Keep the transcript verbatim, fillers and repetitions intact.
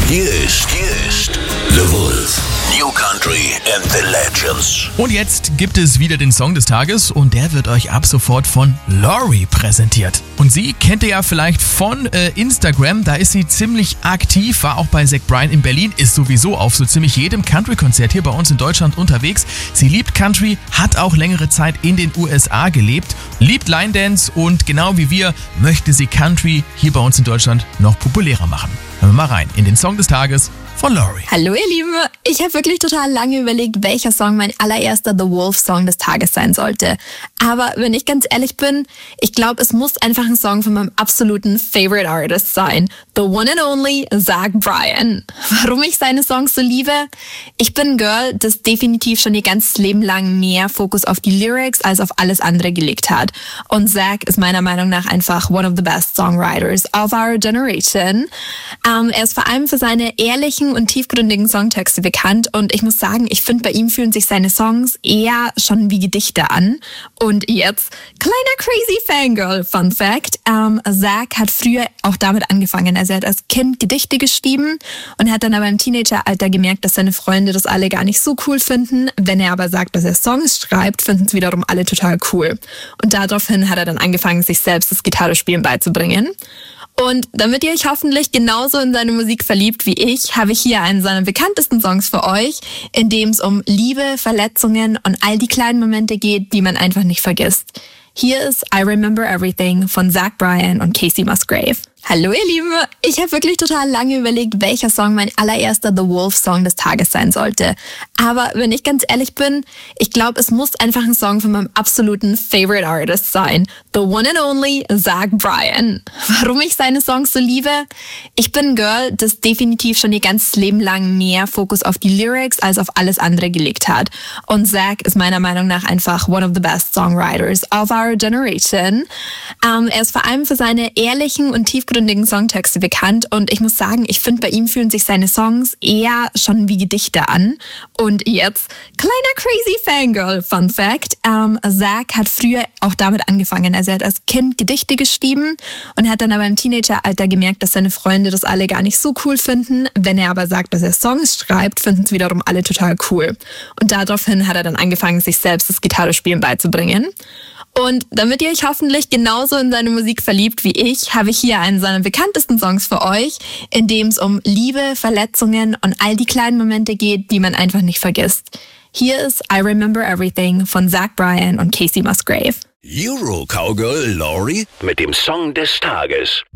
Hier ist, hier ist The Wolf. New Country and the Legends. Und jetzt gibt es wieder den Song des Tages und der wird euch ab sofort von Lori präsentiert. Und sie kennt ihr ja vielleicht von äh, Instagram, da ist sie ziemlich aktiv, war auch bei Zach Bryan in Berlin, ist sowieso auf so ziemlich jedem Country-Konzert hier bei uns in Deutschland unterwegs. Sie liebt Country, hat auch längere Zeit in den U S A gelebt, liebt Line Dance und genau wie wir möchte sie Country hier bei uns in Deutschland noch populärer machen. Hören wir mal rein in den Song des Tages von Lori. Hallo ihr Lieben, ich habe wirklich total lange überlegt, welcher Song mein allererster The Wolf Song des Tages sein sollte. Aber wenn ich ganz ehrlich bin, ich glaube, es muss einfach ein Song von meinem absoluten Favorite Artist sein. The one and only Zach Bryan. Warum ich seine Songs so liebe? Ich bin ein Girl, das definitiv schon ihr ganzes Leben lang mehr Fokus auf die Lyrics als auf alles andere gelegt hat. Und Zach ist meiner Meinung nach einfach one of the best songwriters of our generation. Ähm, er ist vor allem für seine ehrlichen und tiefgründigen Songtexte bekannt und ich muss sagen, ich finde, bei ihm fühlen sich seine Songs eher schon wie Gedichte an. Und jetzt, kleiner crazy Fangirl, Fun Fact, ähm, Zach hat früher auch damit angefangen. Also er hat als Kind Gedichte geschrieben und hat dann aber im Teenageralter gemerkt, dass seine Freunde das alle gar nicht so cool finden. Wenn er aber sagt, dass er Songs schreibt, finden es wiederum alle total cool. Und daraufhin hat er dann angefangen, sich selbst das Gitarrespielen beizubringen. Und damit ihr euch hoffentlich genauso in seine Musik verliebt wie ich, habe ich hier einen seiner bekanntesten Songs für euch, in dem es um Liebe, Verletzungen und all die kleinen Momente geht, die man einfach nicht vergisst. Hier ist I Remember Everything von Zach Bryan und Kacey Musgrave. Hallo ihr Lieben, ich habe wirklich total lange überlegt, welcher Song mein allererster The Wolf Song des Tages sein sollte. Aber wenn ich ganz ehrlich bin, ich glaube, es muss einfach ein Song von meinem absoluten Favorite Artist sein. The one and only Zach Bryan. Warum ich seine Songs so liebe? Ich bin ein Girl, das definitiv schon ihr ganzes Leben lang mehr Fokus auf die Lyrics als auf alles andere gelegt hat. Und Zach ist meiner Meinung nach einfach one of the best songwriters of our generation. Ähm, er ist vor allem für seine ehrlichen und tiefgründigen Songtexte bekannt und ich muss sagen, ich finde, bei ihm fühlen sich seine Songs eher schon wie Gedichte an. Und jetzt, kleiner crazy Fangirl, Fun Fact, ähm, Zach hat früher auch damit angefangen. Also er hat als Kind Gedichte geschrieben und hat dann aber im Teenageralter gemerkt, dass seine Freunde das alle gar nicht so cool finden. Wenn er aber sagt, dass er Songs schreibt, finden es wiederum alle total cool. Und daraufhin hat er dann angefangen, sich selbst das Gitarrespielen beizubringen. Und damit ihr euch hoffentlich genauso in seine Musik verliebt wie ich, habe ich hier einen seiner bekanntesten Songs für euch, in dem es um Liebe, Verletzungen und all die kleinen Momente geht, die man einfach nicht vergisst. Hier ist I Remember Everything von Zach Bryan und Kacey Musgrave. Euro Cowgirl Lori mit dem Song des Tages.